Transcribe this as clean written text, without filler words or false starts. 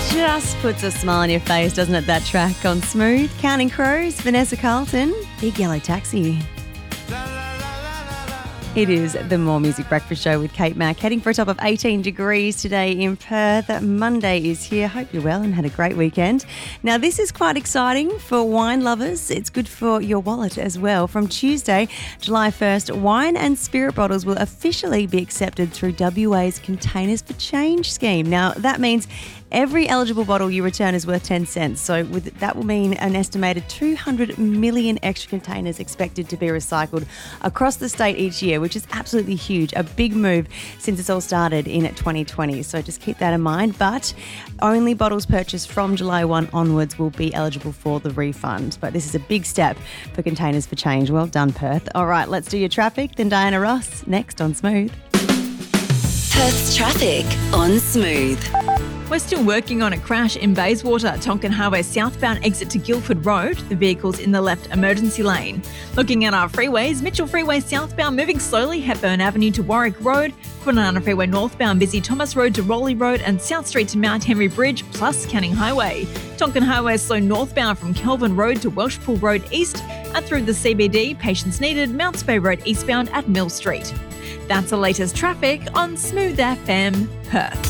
Just puts a smile on your face, doesn't it, that track on Smooth? Counting Crows, Vanessa Carlton, Big Yellow Taxi. It is the More Music Breakfast Show with Kate Mack, heading for a top of 18 degrees today in Perth. Monday is here. Hope you're well and had a great weekend. Now, this is quite exciting for wine lovers. It's good for your wallet as well. From Tuesday, July 1st, wine and spirit bottles will officially be accepted through WA's Containers for Change scheme. Now, that means every eligible bottle you return is worth 10 cents. So that will mean an estimated 200 million extra containers expected to be recycled across the state each year, which is absolutely huge. A big move since it's all started in 2020. So just keep that in mind. But only bottles purchased from July 1 onwards will be eligible for the refund. But this is a big step for Containers for Change. Well done, Perth. All right, let's do your traffic. Then Diana Ross next on Smooth. Perth's traffic on Smooth. We're still working on a crash in Bayswater, Tonkin Highway southbound exit to Guildford Road. The vehicle's in the left emergency lane. Looking at our freeways, Mitchell Freeway southbound moving slowly, Hepburn Avenue to Warwick Road, Kwinana Freeway northbound busy Thomas Road to Rowley Road and South Street to Mount Henry Bridge plus Canning Highway. Tonkin Highway slow northbound from Kelvin Road to Welshpool Road east and through the CBD, patience needed, Mounts Bay Road eastbound at Mill Street. That's the latest traffic on Smooth FM Perth.